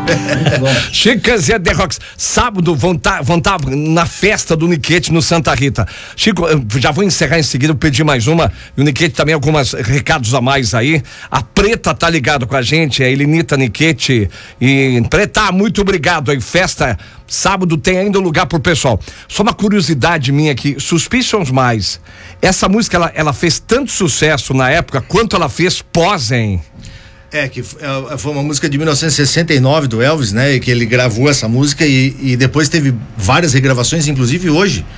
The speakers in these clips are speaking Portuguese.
Chicas e The Rocks. Sábado vão tá na festa do Niquete no Santa Rita. Chico, já vou encerrar em seguida, eu pedi mais uma. E o Niquete também, alguns recados a mais aí. A Preta tá ligado com a gente, a Elenita Niquete. E Preta, muito obrigado aí. Festa, sábado tem ainda lugar pro pessoal. Só uma curiosidade minha aqui, Suspicions Mais. Essa música, ela fez tanto sucesso na época quanto ela fez pós, hein? Que foi uma música de 1969 do Elvis, né? E que ele gravou essa música e depois teve várias regravações, inclusive hoje,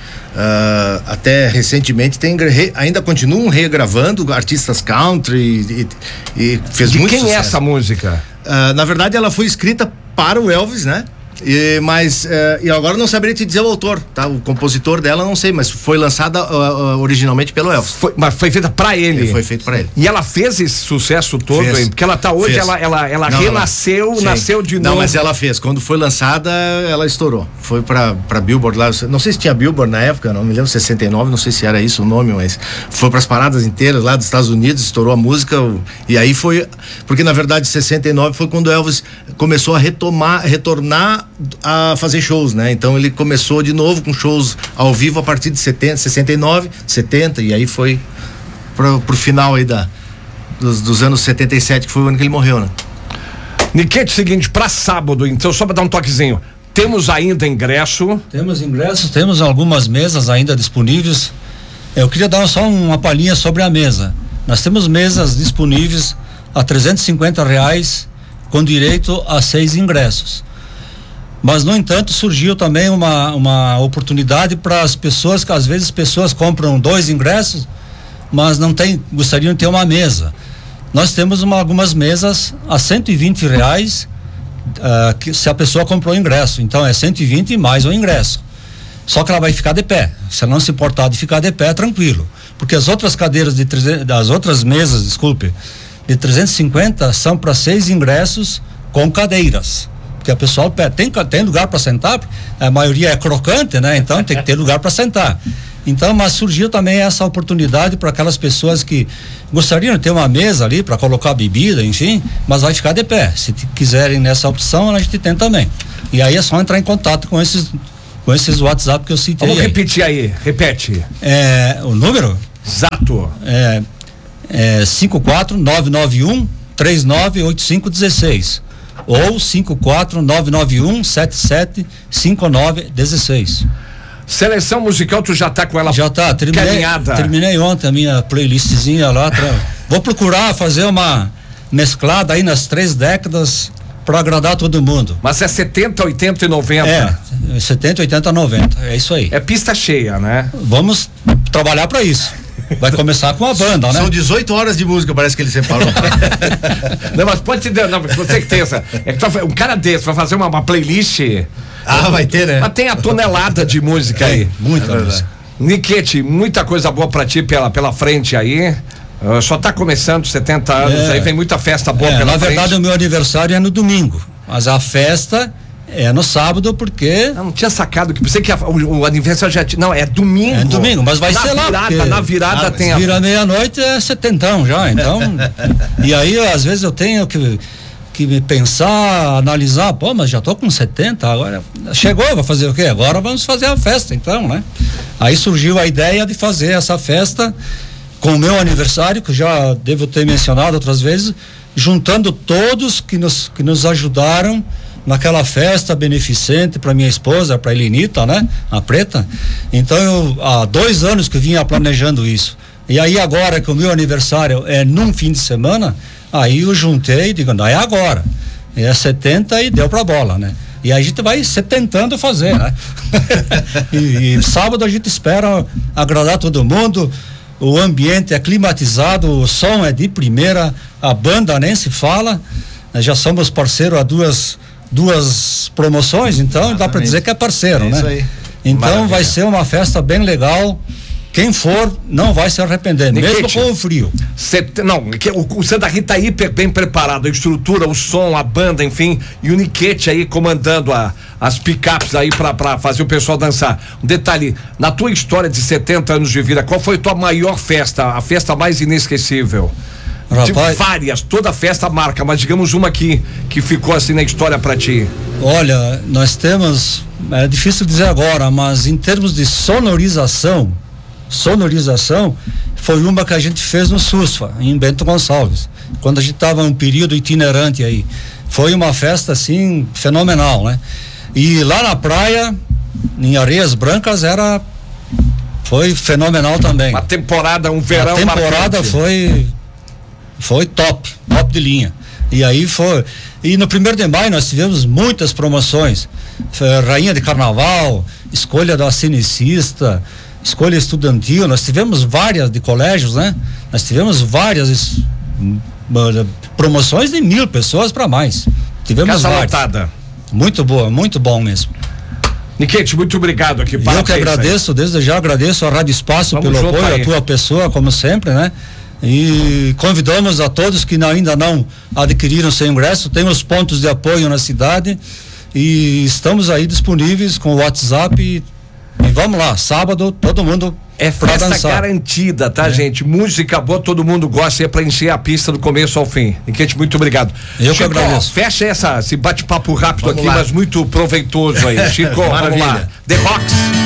até recentemente ainda continuam regravando artistas country e fez muito sucesso. De quem é essa música? Na verdade ela foi escrita para o Elvis, né? Mas agora não saberia te dizer o autor, tá? O compositor dela não sei, mas foi lançada originalmente pelo Elvis. Mas foi feita pra ele. Foi feito pra ele. E ela fez esse sucesso todo, hein? Porque ela tá hoje, ela renasceu, nasceu de novo. Não, mas ela fez. Quando foi lançada, ela estourou. Foi pra Billboard lá. Não sei se tinha Billboard na época, não me lembro, 69, não sei se era isso o nome, mas foi pras paradas inteiras lá dos Estados Unidos, estourou a música. E aí foi. Porque na verdade, 69 foi quando o Elvis começou a retornar a fazer shows, né? Então ele começou de novo com shows ao vivo a partir de 69, 70 e aí foi pro final aí dos anos 77, que foi o ano que ele morreu, né? Niquete, seguinte, pra sábado, então, só pra dar um toquezinho, temos ainda ingresso? Temos ingressos, temos algumas mesas ainda disponíveis. Eu queria dar só uma palhinha sobre a mesa. Nós temos mesas disponíveis a R$350 com direito a 6 ingressos. Mas, no entanto, surgiu também uma oportunidade para as pessoas, que às vezes pessoas compram 2 ingressos, mas gostariam de ter uma mesa. Nós temos algumas mesas a R$120, que se a pessoa comprou o ingresso. Então é 120 mais o ingresso. Só que ela vai ficar de pé. Se ela não se importar de ficar de pé, tranquilo. Porque as outras cadeiras das outras mesas, de 350 são para 6 ingressos com cadeiras. Porque a pessoa tem lugar para sentar, a maioria é crocante, né? Então tem que ter lugar para sentar. Então, mas surgiu também essa oportunidade para aquelas pessoas que gostariam de ter uma mesa ali para colocar bebida, enfim, mas vai ficar de pé. Se quiserem nessa opção, a gente tem também. E aí é só entrar em contato com esses WhatsApp que eu citei. Vamos repetir aí, repete. O número? Exato. 54991-398516 ou 54991-775916. Seleção musical, tu já tá com ela? Já tá, terminei ontem a minha playlistzinha lá. Vou procurar fazer uma mesclada aí nas 3 décadas para agradar todo mundo. Mas é 70, 80 e 90? 70, 80, 90, é isso aí. É pista cheia, né? Vamos trabalhar para isso. Vai começar com a banda, né? São 18 horas de música, parece que ele separou. Não, mas pode te dar, não, com certeza. Um cara desse vai fazer uma playlist. Vai ter, né? Mas tem a tonelada de música aí. Muita música. Niquete, muita coisa boa pra ti pela frente aí. Só tá começando 70 anos, aí vem muita festa boa pela frente. Na verdade, o meu aniversário é no domingo, mas a festa é no sábado, porque... Eu não tinha sacado, que pensei que o aniversário já tinha... Não, é domingo. É domingo, mas vai ser lá. Na virada tem vira meia-noite, é 70 já, então... E aí, às vezes, eu tenho que me pensar, analisar, mas já tô com 70, agora chegou, vou fazer o quê? Agora vamos fazer a festa, então, né? Aí surgiu a ideia de fazer essa festa com o meu aniversário, que já devo ter mencionado outras vezes, juntando todos que nos ajudaram naquela festa beneficente para minha esposa, para Elenita, né? A Preta. Então há 2 anos que eu vinha planejando isso. E aí agora que o meu aniversário é num fim de semana, aí eu juntei e digo, não, é agora. É 70 e deu pra bola, né? E aí a gente vai se tentando fazer, né? e sábado a gente espera agradar todo mundo. O ambiente é climatizado, o som é de primeira, a banda nem se fala. Já somos parceiro a duas promoções, então exatamente. Dá para dizer que é parceiro, né? Isso aí. Então maravilha. Vai ser uma festa bem legal. Quem for não vai se arrepender, Niquete, mesmo com o frio. O Santa Rita aí bem preparado, a estrutura, o som, a banda, enfim, e o Niquete aí comandando as picapes aí pra fazer o pessoal dançar. Um detalhe, na tua história de 70 anos de vida, qual foi tua maior festa, a festa mais inesquecível? Rapaz, várias, toda festa marca, mas digamos uma que ficou assim na história pra ti. olha, nós temos, é difícil dizer agora, mas em termos de sonorização, foi uma que a gente fez no SUSFA, em Bento Gonçalves, quando a gente estava um período itinerante aí. Foi uma festa assim fenomenal, né? E lá na praia, em Areias Brancas, foi fenomenal também. Uma temporada, um verão. A temporada foi top de linha. E aí e no 1º de maio nós tivemos muitas promoções, Rainha de Carnaval, escolha da cinicista, escolha estudantil, nós tivemos várias de colégios, né? Nós tivemos várias promoções de 1.000 pessoas para mais. Tivemos Casa várias. lotada. Muito boa, muito bom mesmo. Niquete, muito obrigado aqui. Eu que agradeço, desde já agradeço a Rádio Espaço pelo apoio, a tua pessoa, como sempre, né? E convidamos a todos que ainda não adquiriram seu ingresso, tem os pontos de apoio na cidade e estamos aí disponíveis com o WhatsApp e vamos lá, sábado, todo mundo é festa garantida, tá, gente? Música boa, todo mundo gosta, é pra encher a pista do começo ao fim. Niquete, muito obrigado. Eu que agradeço. Fecha esse bate-papo rápido aqui, mas muito proveitoso aí. Chico, vamos lá. The Rocks.